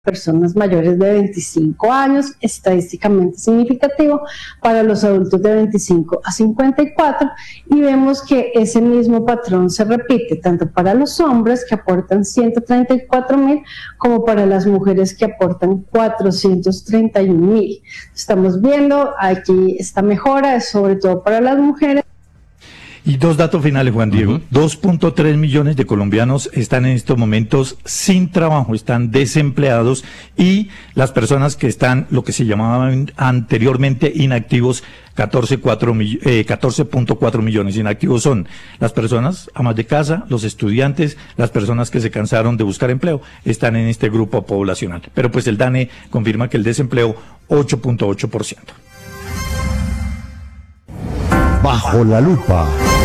personas mayores de 25 años, estadísticamente significativo para los adultos de 25 a 54, y vemos que ese mismo patrón se repite tanto para los hombres, que aportan 134.000, como para las mujeres, que aportan 431.000. Estamos viendo aquí esta mejora, es sobre todo para las mujeres. Y dos datos finales, Juan Diego. 2.3 millones de colombianos están en estos momentos sin trabajo, están desempleados, y las personas que están, lo que se llamaban anteriormente inactivos, 14.4 millones. Inactivos son las personas amas de casa, los estudiantes, las personas que se cansaron de buscar empleo, están en este grupo poblacional. Pero pues el DANE confirma que el desempleo, 8.8%. Bajo la lupa.